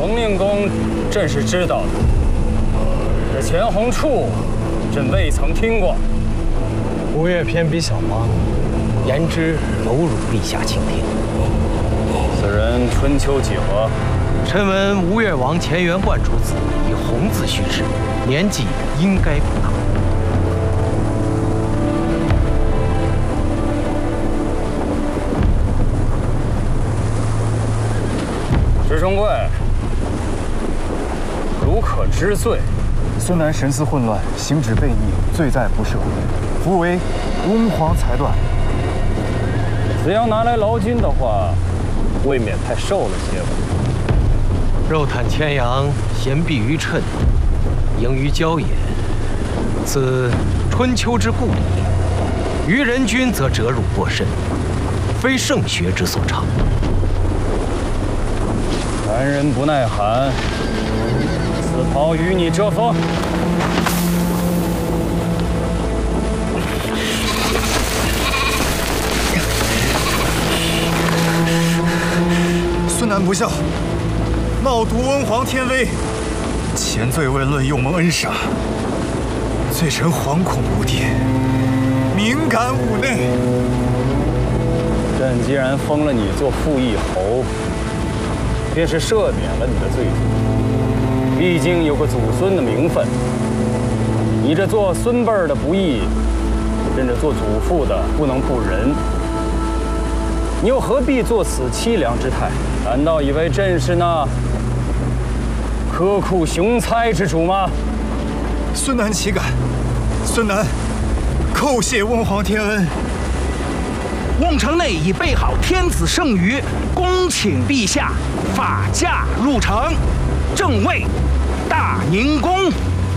冯令公朕是知道的，这钱弘处，朕未曾听过。 吴越偏比小王，言之有辱陛下清听。 此人春秋几何？ 臣闻吴越王钱元贯主子以弘字续之，年纪应该不大。 石重贵，如可知罪。 孙楠神思混乱，行止悖逆，罪在不赦，夫为温皇裁断。 此要拿来劳金的话，未免太瘦了些吧？ 肉袒千阳，贤避于谶，盈于骄也。此春秋之故也。于人君则折辱过甚，非圣学之所长。 男人不耐寒，此袍与你遮风。 孙楠不孝，冒渎温皇天威，前罪未论，又蒙恩赏，罪臣惶恐不定，敏感五内。 朕既然封了你做副议侯，便是赦免了你的罪责。毕竟有个祖孙的名分，你这做孙辈儿的不义，朕这做祖父的不能不仁。你又何必做此凄凉之态？难道以为朕是那苛酷雄猜之主吗？ 孙楠岂敢？孙楠叩谢温皇天恩。 瓮城内已备好天子圣谕，恭请陛下法驾入城，正位大宁宫。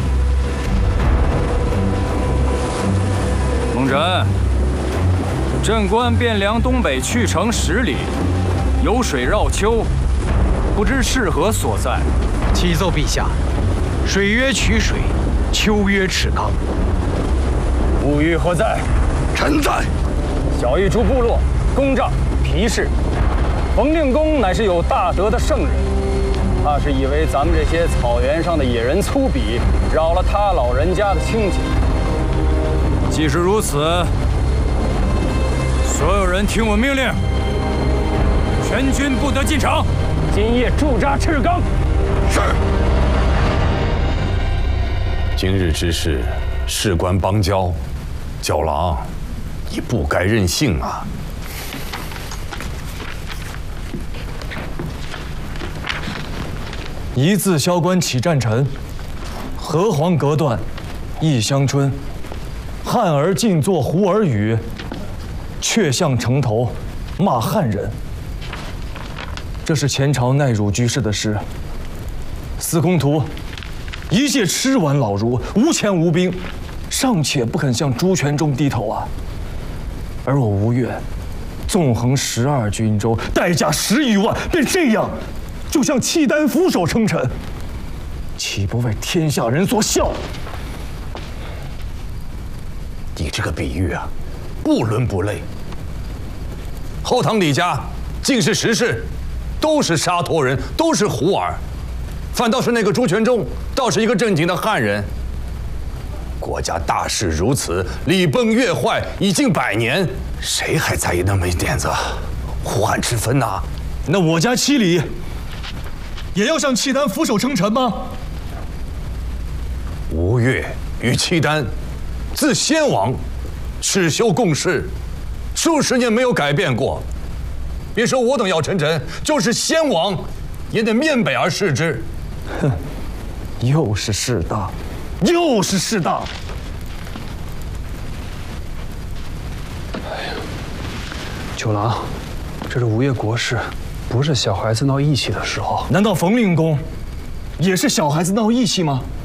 孟真，朕观汴梁东北去城10里，有水绕丘，不知是何所在？ 启奏陛下，水曰曲水，丘曰赤冈。 物欲何在？ 臣在。 小玉诸部落公帐皮氏，冯令公乃是有大德的圣人，怕是以为咱们这些草原上的野人粗鄙，扰了他老人家的清静。既是如此，所有人听我命令，全军不得进城，今夜驻扎赤冈。 是。 今日之事，事关邦交，九郎，你不该任性啊！ 一字萧关起战臣，河黄隔断忆乡春。汉儿尽作胡儿语，却向城头骂汉人。这是前朝奈汝居士的诗。司空图一介吃完老儒，无钱无兵，尚且不肯向朱全忠低头啊！而我吴越，纵横12军州，代价10余万，便这样，就向契丹俯首称臣，岂不为天下人所笑？ 你这个比喻啊，不伦不类。后唐李家尽是实事，都是沙陀人，都是胡儿，反倒是那个朱全忠，倒是一个正经的汉人。国家大势如此，礼崩乐坏已近100年，谁还在意那么一点子胡汉之分呐？ 那我家七里也要向契丹俯首称臣吗？ 吴越与契丹自先王赤修共事，数十年没有改变过。别说我等要臣臣，就是先王也得面北而视之。 哼，又是势大，又是势大。 九郎，这是吴越国事，不是小孩子闹义气的时候。 难道冯令公也是小孩子闹义气吗？